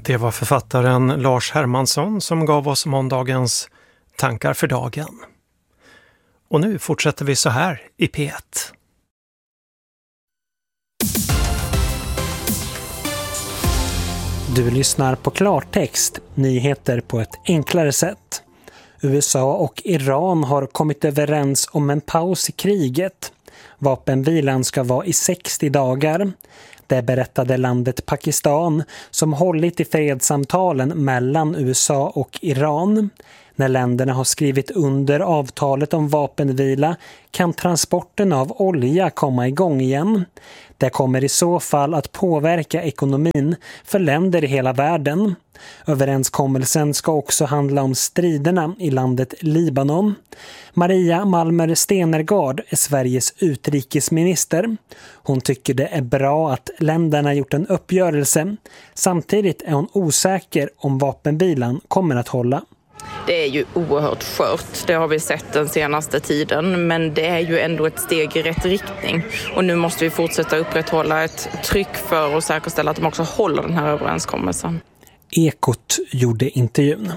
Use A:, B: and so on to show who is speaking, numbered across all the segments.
A: Det var författaren Lars Hermansson som gav oss måndagens tankar för dagen. Och nu fortsätter vi så här i P1.
B: Du lyssnar på klartext, nyheter på ett enklare sätt. USA och Iran har kommit överens om en paus i kriget. Vapenvilan ska vara i 60 dagar. Det berättade landet Pakistan som hållit i fredssamtalen mellan USA och Iran. När länderna har skrivit under avtalet om vapenvila kan transporten av olja komma igång igen. Det kommer i så fall att påverka ekonomin för länder i hela världen. Överenskommelsen ska också handla om striderna i landet Libanon. Maria Malmer Stenergard är Sveriges utrikesminister. Hon tycker det är bra att länderna gjort en uppgörelse. Samtidigt är hon osäker om vapenvilan kommer att hålla.
C: Det är ju oerhört skört, det har vi sett den senaste tiden, men det är ju ändå ett steg i rätt riktning. Och nu måste vi fortsätta upprätthålla ett tryck för att säkerställa att de också håller den här överenskommelsen.
B: Ekot gjorde intervjun.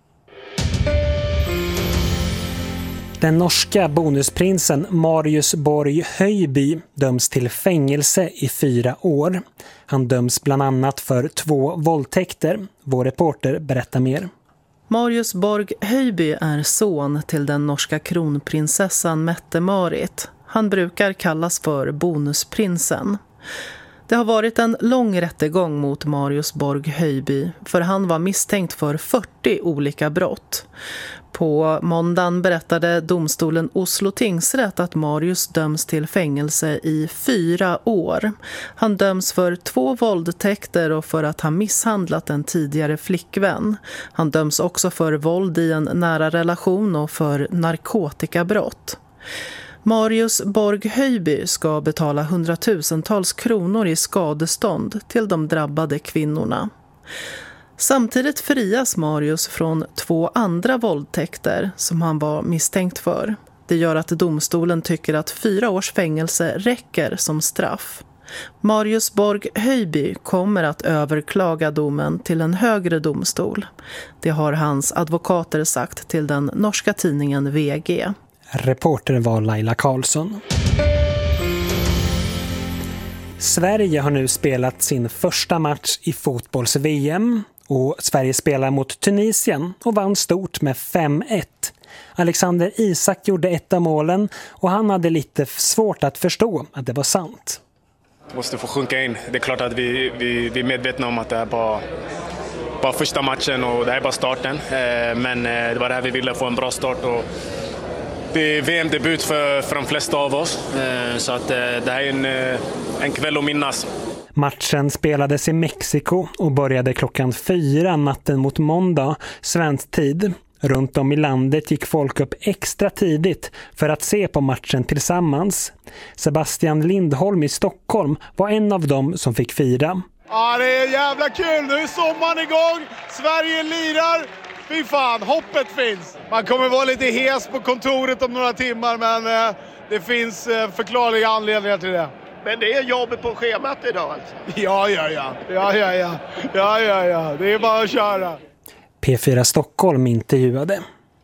B: Den norska bonusprinsen Marius Borg Höjby döms till fängelse i 4 år. Han döms bland annat för 2 våldtäkter. Vår reporter berättar mer.
D: Marius Borg Höjby är son till den norska kronprinsessan Mette-Marit. Han brukar kallas för bonusprinsen. Det har varit en lång rättegång mot Marius Borg Höjby för han var misstänkt för 40 olika brott. På måndagen berättade domstolen Oslo tingsrätt att Marius döms till fängelse i 4 år. Han döms för 2 våldtäkter och för att ha misshandlat en tidigare flickvän. Han döms också för våld i en nära relation och för narkotikabrott. Marius Borg Höjby ska betala 100,000-tals kronor i skadestånd till de drabbade kvinnorna. Samtidigt frias Marius från 2 andra våldtäkter som han var misstänkt för. Det gör att domstolen tycker att 4 års fängelse räcker som straff. Marius Borg Höjby kommer att överklaga domen till en högre domstol. Det har hans advokater sagt till den norska tidningen VG.
B: Reporter var Laila Karlsson. Sverige har nu spelat sin första match i fotbolls-VM och Sverige spelar mot Tunisien och vann stort med 5-1. Alexander Isak gjorde 1 av målen och han hade lite svårt att förstå att det var sant.
E: Måste få sjunka in. Det är klart att vi är medvetna om att det är bara första matchen och det är bara starten. Men det var det här vi ville, få en bra start och det är VM-debut för de flesta av oss, så att det här är en kväll att minnas.
B: Matchen spelades i Mexiko och började klockan 4 natten mot måndag, svensk tid. Runt om i landet gick folk upp extra tidigt för att se på matchen tillsammans. Sebastian Lindholm i Stockholm var en av dem som fick fira.
F: Ja, det är jävla kul. Nu är sommaren igång. Sverige lirar. Fy fan, hoppet finns. Man kommer vara lite hes på kontoret om några timmar, men det finns förklarliga anledningar till det.
G: Men det är jobbet på schemat idag alltså?
F: Ja. Det är bara att köra.
B: P4 Stockholm intervjuade.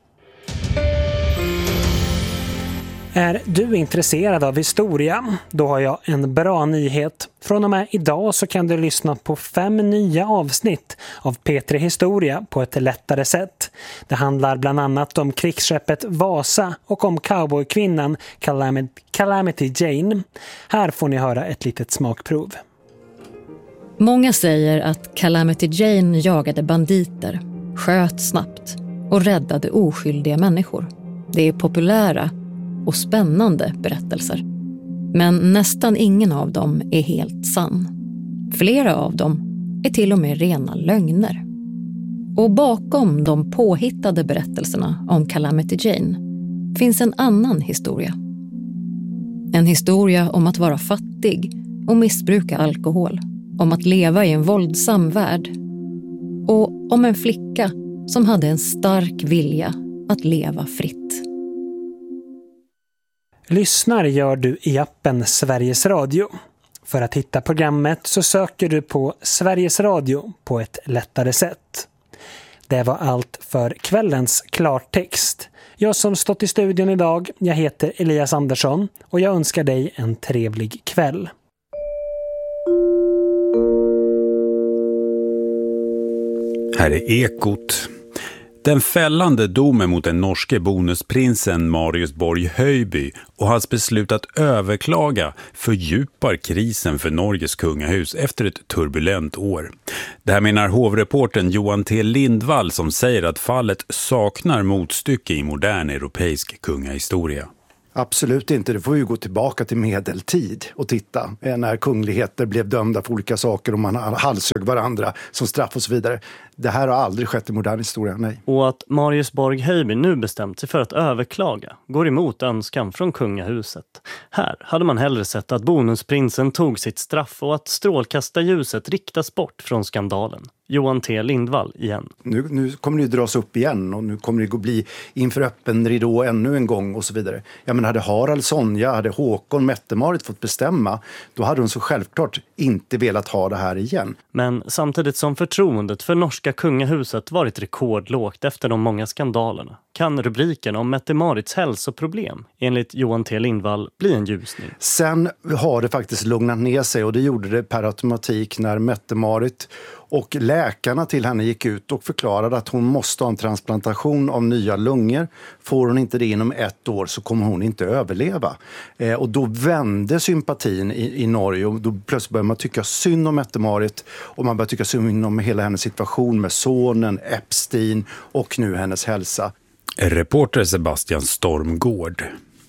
B: Är du intresserad av historia? Då har jag en bra nyhet. Från och med idag så kan du lyssna på 5 nya avsnitt av P3 Historia på ett lättare sätt. Det handlar bland annat om krigsskeppet Vasa och om cowboykvinnan Calamity Jane. Här får ni höra ett litet smakprov.
H: Många säger att Calamity Jane jagade banditer, sköt snabbt och räddade oskyldiga människor. Det är populära och spännande berättelser. Men nästan ingen av dem är helt sann. Flera av dem är till och med rena lögner. Och bakom de påhittade berättelserna om Calamity Jane finns en annan historia. En historia om att vara fattig och missbruka alkohol. Om att leva i en våldsam värld. Och om en flicka som hade en stark vilja att leva fritt.
B: Lyssnar gör du i appen Sveriges Radio. För att hitta programmet så söker du på Sveriges Radio på ett lättare sätt. Det var allt för kvällens klartext. Jag som stått i studion idag, jag heter Elias Andersson och jag önskar dig en trevlig kväll.
I: Här är Ekot. Den fällande domen mot den norske bonusprinsen Marius Borg Høiby och hans beslut att överklaga fördjupar krisen för Norges kungahus efter ett turbulent år. Det här menar hovreporten Johan T. Lindvall som säger att fallet saknar motstycke i modern europeisk kungahistoria.
J: Absolut inte, det får ju gå tillbaka till medeltid och titta när kungligheter blev dömda för olika saker och man halshögg varandra som straff och så vidare. Det här har aldrig skett i modern historia, nej.
K: Och att Marius Borg Høiby nu bestämt sig för att överklaga går emot önskan från kungahuset. Här hade man hellre sett att bonusprinsen tog sitt straff och att strålkastarljuset riktas bort från skandalen. Johan T. Lindvall igen.
J: Nu kommer det ju dras upp igen och nu kommer det att bli inför öppen ridå ännu en gång och så vidare. Ja, men hade Harald, Sonja, hade Håkon, Mette-Marit fått bestämma, då hade hon så självklart inte velat ha det här igen.
K: Men samtidigt som förtroendet för norska kungahuset varit rekordlågt efter de många skandalerna kan rubriken om Mette-Marits hälsoproblem enligt Johan T. Lindvall bli en ljusning.
J: Sen har det faktiskt lugnat ner sig och det gjorde det per automatik när Mette-Marit och läkarna till henne gick ut och förklarade att hon måste ha en transplantation av nya lungor. Får hon inte det inom 1 år så kommer hon inte överleva. Och då vände sympatin i Norge och då plötsligt började man tycka synd om Mette-Marit och man började tycka synd om hela hennes situation med sonen, Epstein och nu hennes hälsa.
I: Reporter Sebastian Stormgård.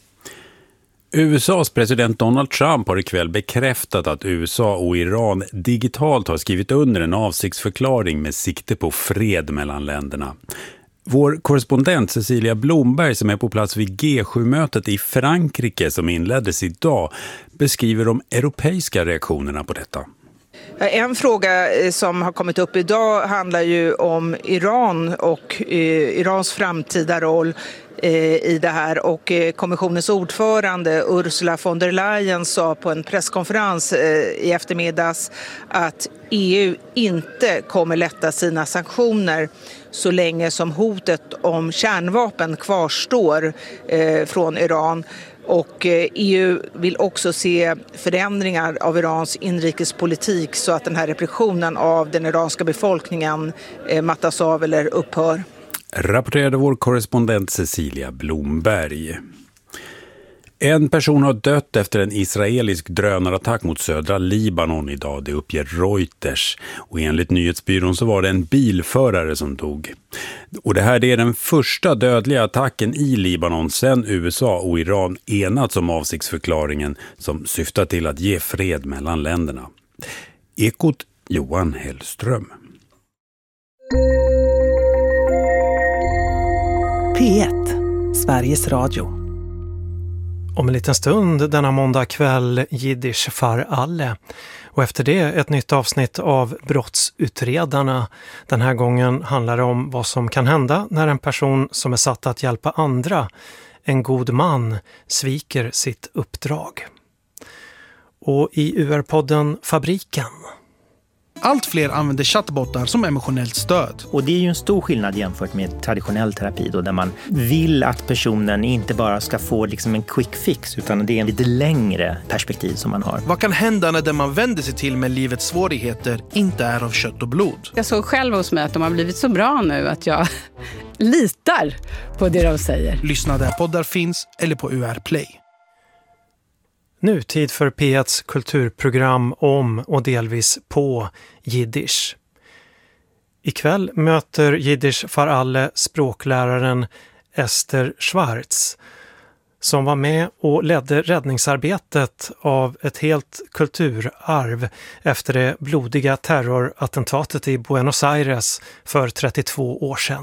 I: USAs president Donald Trump har ikväll bekräftat att USA och Iran digitalt har skrivit under en avsiktsförklaring med sikte på fred mellan länderna. Vår korrespondent Cecilia Blomberg som är på plats vid G7-mötet i Frankrike som inleddes idag beskriver de europeiska reaktionerna på detta.
L: En fråga som har kommit upp idag handlar ju om Iran och Irans framtida roll i det här och kommissionens ordförande Ursula von der Leyen sa på en presskonferens i eftermiddags att EU inte kommer lätta sina sanktioner så länge som hotet om kärnvapen kvarstår från Iran. Och EU vill också se förändringar av Irans inrikespolitik så att den här repressionen av den iranska befolkningen mattas av eller upphör.
I: Rapporterade vår korrespondent Cecilia Blomberg. En person har dött efter en israelisk drönarattack mot södra Libanon idag, det uppger Reuters. Och enligt nyhetsbyrån så var det en bilförare som dog. Och det här är den första dödliga attacken i Libanon sedan USA och Iran enats om avsiktsförklaringen som syftar till att ge fred mellan länderna. Ekot Johan Hellström.
D: P1, Sveriges Radio.
A: Om en liten stund denna måndag kväll Jiddisch för alle. Och efter det ett nytt avsnitt av Brottsutredarna. Den här gången handlar det om vad som kan hända när en person som är satt att hjälpa andra, en god man, sviker sitt uppdrag. Och i UR-podden Fabriken.
M: Allt fler använder chattbottar som emotionellt stöd.
N: Och det är ju en stor skillnad jämfört med traditionell terapi då, där man vill att personen inte bara ska få liksom en quick fix utan det är en lite längre perspektiv som man har.
M: Vad kan hända när det man vänder sig till med livets svårigheter inte är av kött och blod?
O: Jag såg själv hos mig att de har blivit så bra nu att jag litar på det de säger.
M: Lyssna där poddar finns eller på UR Play.
A: Nu tid för P1s kulturprogram om och delvis på jiddisch. Ikväll möter Jiddisch för alle språkläraren Ester Schwarz som var med och ledde räddningsarbetet av ett helt kulturarv efter det blodiga terrorattentatet i Buenos Aires för 32 år sedan.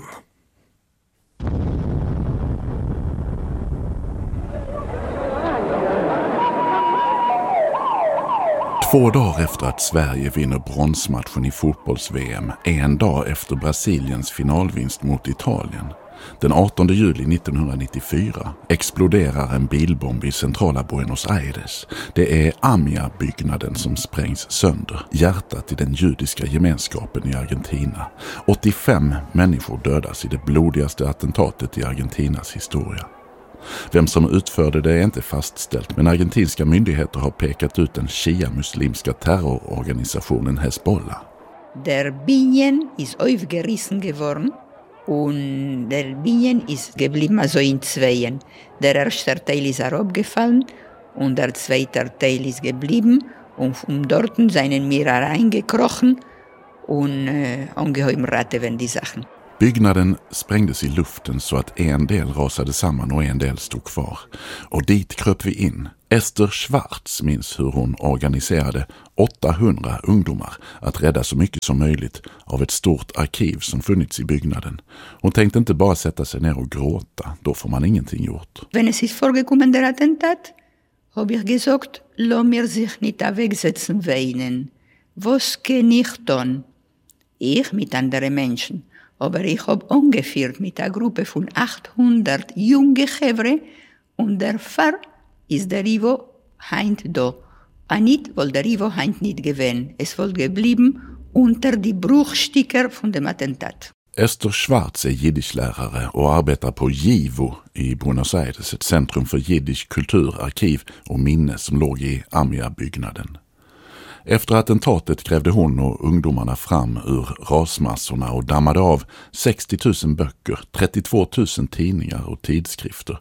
P: 2 dagar efter att Sverige vinner bronsmatchen i fotbolls-VM, en dag efter Brasiliens finalvinst mot Italien, Den 18 juli 1994 exploderar en bilbomb i centrala Buenos Aires. Det är AMIA-byggnaden som sprängs sönder, hjärtat i den judiska gemenskapen i Argentina. 85 människor dödas i det blodigaste attentatet i Argentinas historia. Vem som utförde det är inte fastställt, men argentinska myndigheter har pekat ut den shia-muslimska terrororganisationen Hezbollah.
Q: Der Binien ist aufgerissen geworden und der Binien ist geblieben also in zweien. Der erste Teil ist abgefallen und der zweite Teil ist geblieben und dort seien wir reingekrochen und ungeheuer ratte wenn die Sachen.
P: Byggnaden sprängdes i luften så att en del rasade samman och en del stod kvar. Och dit kröp vi in. Esther Schwarz minns hur hon organiserade 800 ungdomar att rädda så mycket som möjligt av ett stort arkiv som funnits i byggnaden. Hon tänkte inte bara sätta sig ner och gråta, då får man ingenting gjort.
Q: Wenn es ist vorgekommen der Attentat, habe ich gesagt, lass mir sich nicht wegsetzen weinen. Was kann ich tun? Ich mit anderen Menschen. Aber ich habe ungefähr mit einer Gruppe von 800 junge Chevre und der Pfarr ist der Ivo heint da. Nicht, weil der Ivo heint nicht gewesen. Es war geblieben unter die Bruchstücke von dem Attentat.
P: Esther Schwarz är jiddischlärare och arbetar på JIVO i Buenos Aires, ett centrum för jiddisch kultur, arkiv och minne som låg i AMIA-byggnaden. Efter attentatet grävde hon och ungdomarna fram ur rasmassorna och dammade av 60 000 böcker, 32 000 tidningar och tidskrifter,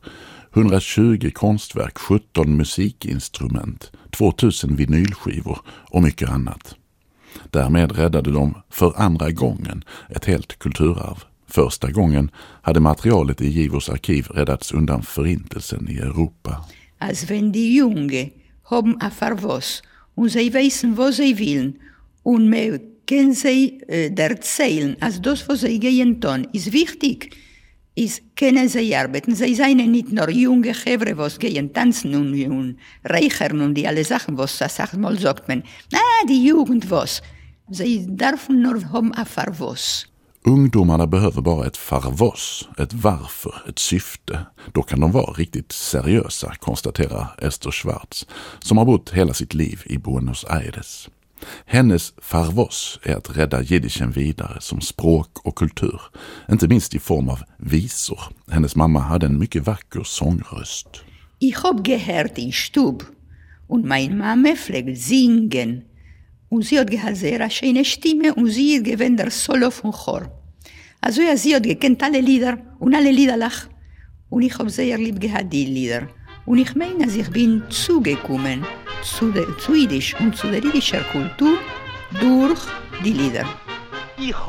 P: 120 konstverk, 17 musikinstrument, 2000 vinylskivor och mycket annat. Därmed räddade de för andra gången ett helt kulturarv. Första gången hade materialet i JIVOs arkiv räddats undan förintelsen i Europa.
Q: Als wenn die Junge haben erfahren und sie wissen, was sie wollen und mehr können sie erzählen, als das, was sie gehen tun, ist wichtig. Ist, können sie arbeiten. Sie seien nicht nur junge Chevre, was gehen tanzen und reichern und die alle Sachen, was das sagt mal sagt man, die Jugend was. Sie dürfen nur haben erfahren was.
P: Ungdomarna behöver bara ett farvos, ett varför, ett syfte. Då kan de vara riktigt seriösa, konstaterar Esther Schwarz, som har bott hela sitt liv i Buenos Aires. Hennes farvos är att rädda jiddischen vidare som språk och kultur, inte minst i form av visor. Hennes mamma hade en mycket vacker sångröst.
Q: Ich hab gehört in Stub und meine Mama pflegt singen. Und sie hat gehabt sehr schöne Stimme und sie ist gewesen der Solo von Chor. Also ja, sie hat gekannt alle Lieder und alle Lieder lach. Und ich habe sehr lieb gehabt die Lieder. Und ich meine, dass ich bin zugekommen zu Jiddisch und zu der jiddischen Kultur durch die Lieder.